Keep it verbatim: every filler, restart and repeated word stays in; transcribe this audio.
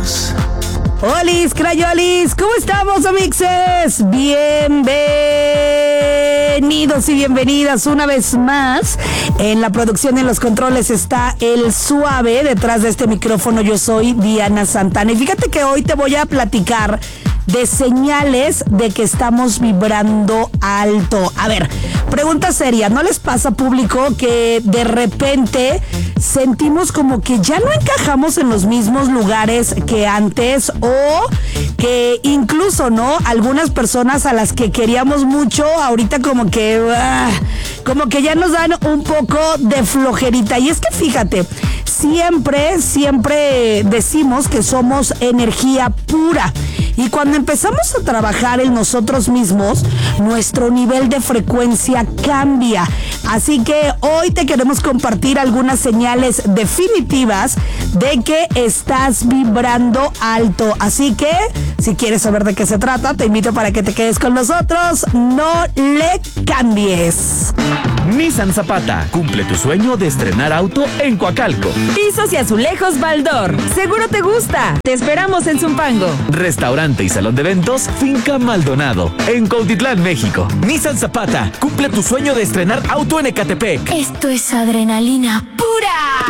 Olis, crayolis, ¿cómo estamos, amixes? Bienvenidos y bienvenidas una vez más. En la producción, en los controles está el Suave. Detrás de este micrófono yo soy Diana Santana. Y fíjate que hoy te voy a platicar de señales de que estamos vibrando alto. A ver, pregunta seria, ¿no les pasa, público, que de repente sentimos como que ya no encajamos en los mismos lugares que antes, o que incluso, ¿no?, algunas personas a las que queríamos mucho ahorita como que uh, como que ya nos dan un poco de flojerita? Y es que fíjate, siempre siempre decimos que somos energía pura, y cuando empezamos a trabajar en nosotros mismos, nuestro nivel de frecuencia cambia. Así que hoy te queremos compartir algunas señales definitivas de que estás vibrando alto. Así que, si quieres saber de qué se trata, te invito para que te quedes con nosotros. No le cambies. Nissan Zapata, cumple tu sueño de estrenar auto en Coacalco. Pisos y azulejos Baldor, seguro te gusta. Te esperamos en Zumpango. Restaurante y salón de eventos Finca Maldonado, en Cuautitlán, México. Nissan Zapata, cumple tu sueño de estrenar auto en Ecatepec. Esto es adrenalina pura.